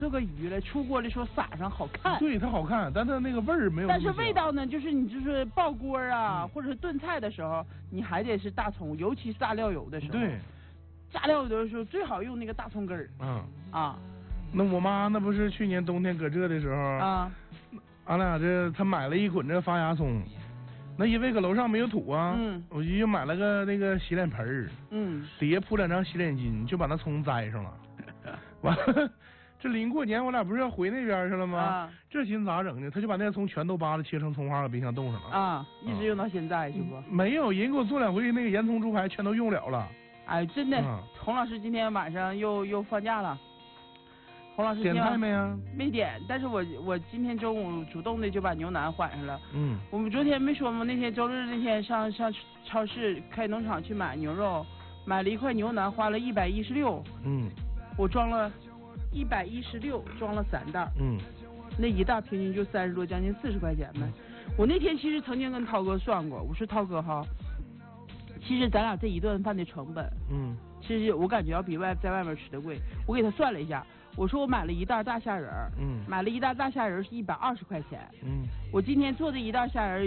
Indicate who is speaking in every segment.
Speaker 1: 这个鱼了，出锅的时候撒上好看。
Speaker 2: 对，它好看，但它那个味儿没有。
Speaker 1: 但是味道呢，就是你就是爆锅啊，或者是炖菜的时候，你还得是大葱，尤其是炸料油的时候。
Speaker 2: 对。
Speaker 1: 炸料油的时候最好用那个大葱根儿。啊。
Speaker 2: 那我妈那不是去年冬天搁这的时候啊，俺俩她买了一捆这发芽葱，那因为搁楼上没有土啊，我就买了个那个洗脸盆儿，底下铺2张洗脸巾，就把那葱栽上了，完了。这临过年我俩不是要回那边去了吗？这寻思咋整呢？他就把那葱全都扒了，切成葱花，搁冰箱冻上了。
Speaker 1: 一直用到现在是不？
Speaker 2: 没有，人给我做2回那个盐葱猪排，全都用不了了。
Speaker 1: 哎，真的，洪老师今天晚上又放假了。洪老师
Speaker 2: 点菜没啊？
Speaker 1: 没点，但是我今天中午主动的就把牛腩缓上了。我们昨天没说吗？那天周日那天上超市开农场去买牛肉，买了一块牛腩，花了116。我装了。116装了3袋，那一袋平均就30多，将近40块钱呗。我那天其实曾经跟涛哥算过，我说涛哥哈，其实咱俩这一顿饭的成本，其实我感觉要比在外面吃的贵。我给他算了一下，我说我买了一袋大虾仁，买了一袋大虾仁是120块钱，我今天做的一袋虾仁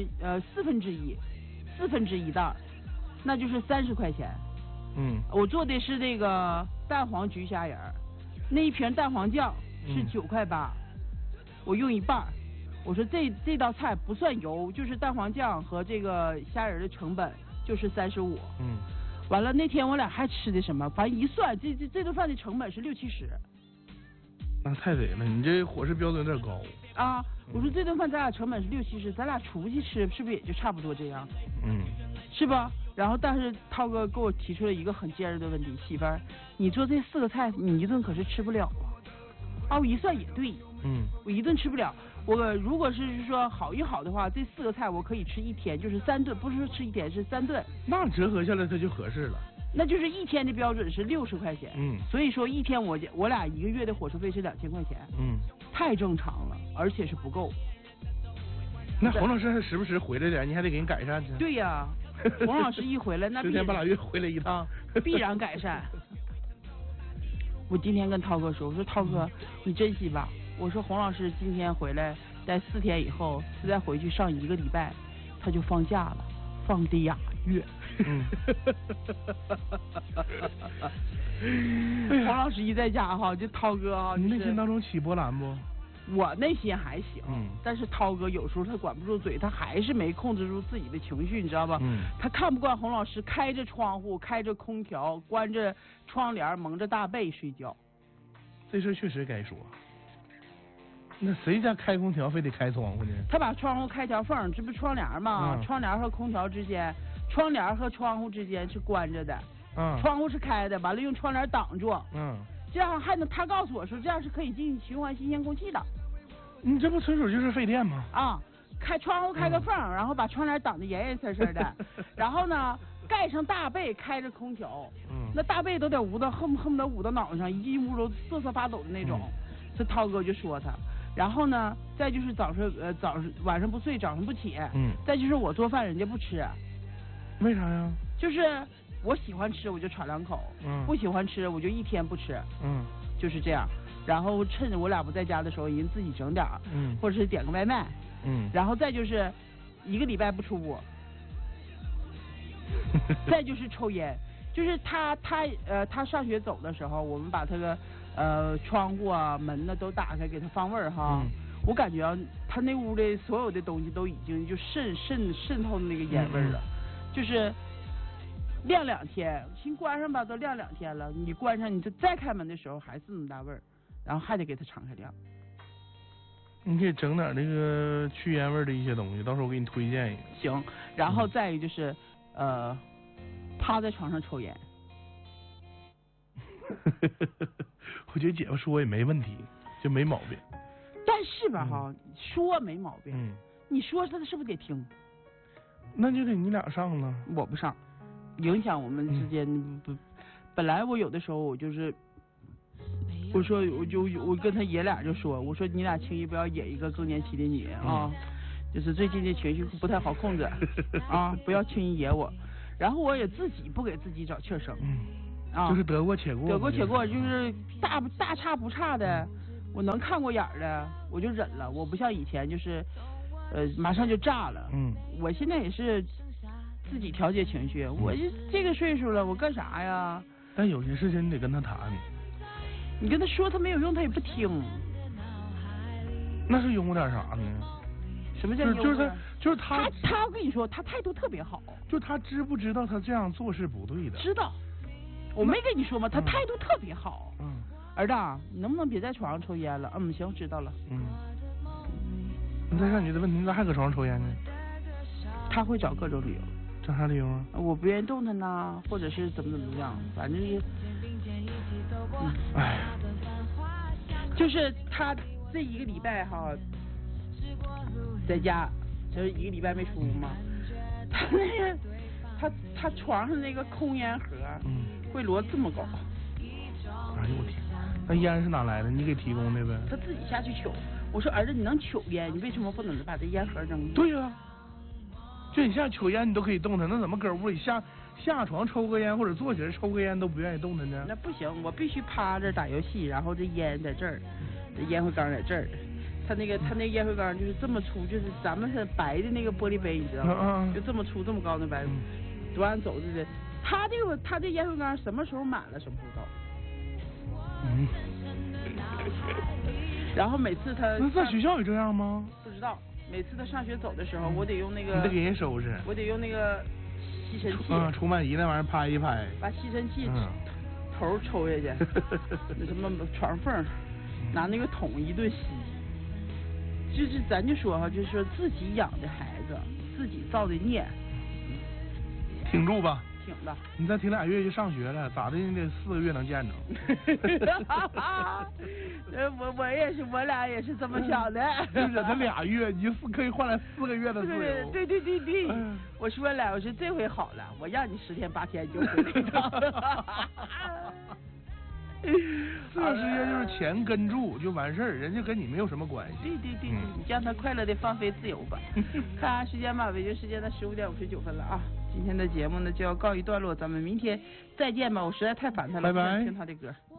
Speaker 1: 4分之一袋，那就是30块钱，我做的是那个蛋黄焗虾仁。那一瓶蛋黄酱是9块8，我用一半。我说这道菜不算油，就是蛋黄酱和这个虾仁的成本就是35。完了那天我俩还吃的什么？反正一算，这顿饭的成本是60-70。
Speaker 2: 那太贼了，你这伙食标准有点高。
Speaker 1: 我说这顿饭咱俩成本是60-70，咱俩出去吃是不是也就差不多这样？是吧？然后，但是涛哥给我提出了一个很尖锐的问题，媳妇儿，你做这4个菜，你一顿可是吃不了啊！我一算也对，我一顿吃不了。我如果是说好一好的话，这4个菜我可以吃1天，就是3顿，不是说吃1天，是3顿。
Speaker 2: 那折合下来它就合适了。
Speaker 1: 那就是1天的标准是60块钱，所以说1天我俩1个月的伙食费是2000块钱，太正常了，而且是不够。
Speaker 2: 那洪老师还时不时回来点，你还得给人改善去。
Speaker 1: 对呀。洪老师一回来，那
Speaker 2: 10天8个月回来一趟，
Speaker 1: 必然改善。我今天跟涛哥说，我说涛哥，你珍惜吧。我说洪老师今天回来，在4天以后，他再回去上1个礼拜，他就放假了，放的雅月。洪老师一在家哈，就涛哥哈，
Speaker 2: 你内心当中起波澜不？
Speaker 1: 我内心还行，但是涛哥有时候他管不住嘴，他还是没控制住自己的情绪，你知道吧？他看不惯洪老师开着窗户、开着空调、关着窗帘、蒙着大被睡觉。
Speaker 2: 这事确实该说。那谁家开空调非得开窗户呢？
Speaker 1: 他把窗户开条缝，这不窗帘吗？窗帘和空调之间，窗帘和窗户之间是关着的，窗户是开的，完了用窗帘挡住。这样还能，他告诉我说这样是可以进循环新鲜空气的。
Speaker 2: 你这不纯属就是费电吗？
Speaker 1: 开窗户开个缝，然后把窗帘挡得严严实实的，然后呢盖上大被，开着空调，那大被都得捂到恨不得捂到脑袋上，一进屋都瑟瑟发抖的那种。这涛哥就说他，然后呢再就是晚上不睡，早上不起，再就是我做饭人家不吃。
Speaker 2: 为啥呀？
Speaker 1: 就是我喜欢吃我就炒2口，不喜欢吃我就1天不吃，就是这样。然后趁着我俩不在家的时候，人自己整点，或者是点个外卖，然后再就是1个礼拜不出屋，再就是抽烟。就是他上学走的时候，我们把他的窗户啊门呢都打开给他放味儿哈。我感觉啊，他那屋的所有的东西都已经就渗透那个烟味了，就是晾2天，先关上吧，都晾2天了，你关上你就再开门的时候还是那么大味儿，然后还得给它敞开晾。
Speaker 2: 你可以整点那个去烟味的一些东西，到时候我给你推荐一个。
Speaker 1: 行，然后再一个就是趴在床上抽烟。
Speaker 2: 我觉得姐夫说也没问题，就没毛病。
Speaker 1: 但是吧哈，说没毛病，你说他是不是得听？
Speaker 2: 那就得你俩上了。
Speaker 1: 我不上，影响我们之间不。本来我有的时候我就是，我说我跟他爷俩就说，我说你俩轻易不要惹一个更年期的女人啊，就是最近这情绪不太好控制啊，不要轻易惹我。然后我也自己不给自己找气生，
Speaker 2: 就是得过且过，
Speaker 1: 得过且过，就是大差不差的， 我能看过眼的我就忍了，我不像以前就是马上就炸了。我现在也是自己调节情绪，我这个岁数了，我干啥呀？
Speaker 2: 但有些事情你得跟他谈。
Speaker 1: 你跟他说他没有用，他也不听。
Speaker 2: 那是幽默点啥呢？
Speaker 1: 什么叫幽默？
Speaker 2: 就是他，
Speaker 1: 我跟你说，他态度特别好。
Speaker 2: 就他知不知道他这样做是不对的？
Speaker 1: 知道。我没跟你说吗？他态度特别好。儿子，你能不能别在床上抽烟了？行，知道了。
Speaker 2: 你再看你的问题，你咋还搁床上抽烟呢？
Speaker 1: 他会找各种理由。
Speaker 2: 找啥理由啊？
Speaker 1: 我不愿意动弹呐，或者是怎么样，反正是。
Speaker 2: 哎。
Speaker 1: 就是他这一个礼拜哈，在家，就是一个礼拜没出屋嘛。他那个，他床上那个空烟盒，会摞这么高。
Speaker 2: 哎呦我天！那烟是哪来的？你给提供的呗？
Speaker 1: 他自己下去取。我说儿子，你能取烟，你为什么不能把这烟盒扔？
Speaker 2: 对呀，就你下取烟你都可以动弹，那怎么搁屋里下床抽个烟或者坐起来抽个烟都不愿意动弹呢？
Speaker 1: 那不行，我必须趴着打游戏，然后这烟在这儿，这烟灰缸在这儿。他那个烟灰缸就是这么粗，就是咱们是白的那个玻璃杯，你知道吗？就这么粗这么高的白，多按走的。他这烟灰缸什么时候满了什么不知道。然后每次他
Speaker 2: 那在学校也这样吗？
Speaker 1: 不知道，每次他上学走的时候，我得用那个，
Speaker 2: 你得给人收拾，
Speaker 1: 我得用那个吸尘器，
Speaker 2: 除螨仪那玩意儿拍一拍，
Speaker 1: 把吸尘器头抽下去，那什么床缝，拿那个桶一顿吸。就是咱就说哈，就是说自己养的孩子，自己造的孽，
Speaker 2: 挺住吧。
Speaker 1: 挺的，
Speaker 2: 你再挺2月就上学了，咋的？你得4个月能见着。
Speaker 1: 我也是，我俩也是这么想的。
Speaker 2: 就忍他2月，你可以换来4个月的自由。
Speaker 1: 对。我说了，我说这回好了，我让你10天8天就回来一趟。
Speaker 2: 这段时间就是钱跟住就完事儿，人家跟你没有什么关系。
Speaker 1: 对，你让他快乐的放飞自由吧。看时间吧，北京时间的15点59分了啊。今天的节目呢就要告一段落，咱们明天再见吧。我实在太烦他了，
Speaker 2: 拜拜。
Speaker 1: 听他的歌。